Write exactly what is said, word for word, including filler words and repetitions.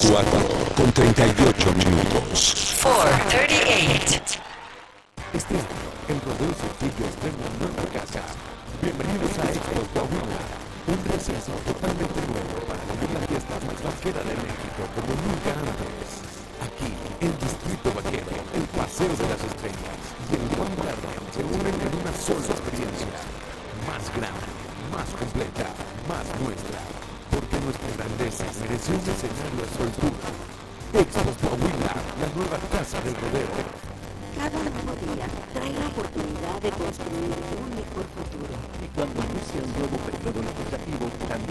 cuatro con treinta y ocho minutos. four thirty-eight. Este año, el Rodeo Sencillo estrena nueva casa. Bienvenidos a Expo Coahuila, un recinto totalmente nuevo para vivir la fiesta más vaquera de México como nunca antes. Aquí, el Distrito Vaquero, el Paseo de las Estrellas y el Juan Garden se unen en una sola experiencia. Más grande, más completa, más nuestra. Porque nuestra grandeza mereció un escenario a su altura. Expo Coahuila, la nueva casa del rodeo. Cada nuevo día trae la oportunidad de construir un mejor futuro. Y cuando inicia un nuevo periodo legislativo, también